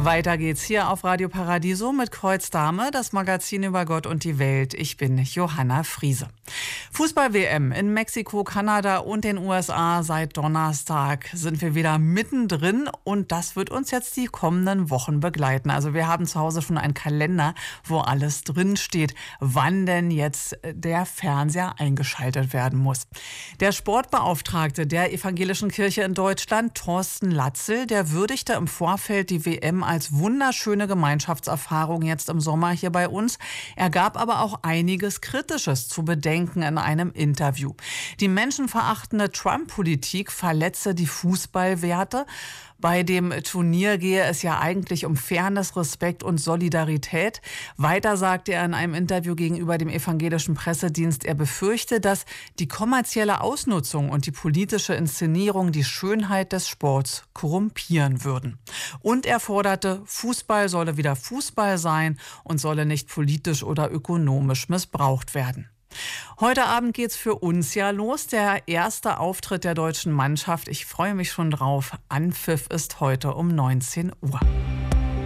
Weiter geht's hier auf Radio Paradiso mit Kreuz Dame, das Magazin über Gott und die Welt. Ich bin Johanna Friese. Fußball-WM in Mexiko, Kanada und den USA. Seit Donnerstag sind wir wieder mittendrin und das wird uns jetzt die kommenden Wochen begleiten. Also wir haben zu Hause schon einen Kalender, wo alles drin steht, wann denn jetzt der Fernseher eingeschaltet werden muss. Der Sportbeauftragte der Evangelischen Kirche in Deutschland, Thorsten Latzel, der würdigte im Vorfeld die WM als wunderschöne Gemeinschaftserfahrung jetzt im Sommer hier bei uns. Er gab aber auch einiges Kritisches zu bedenken in einem Interview. Die menschenverachtende Trump-Politik verletze die Fußballwerte. Bei dem Turnier gehe es ja eigentlich um Fairness, Respekt und Solidarität. Weiter sagte er in einem Interview gegenüber dem evangelischen Pressedienst, er befürchte, dass die kommerzielle Ausnutzung und die politische Inszenierung die Schönheit des Sports korrumpieren würden. Und er forderte, Fußball solle wieder Fußball sein und solle nicht politisch oder ökonomisch missbraucht werden. Heute Abend geht's für uns ja los. Der erste Auftritt der deutschen Mannschaft. Ich freue mich schon drauf. Anpfiff ist heute um 19 Uhr.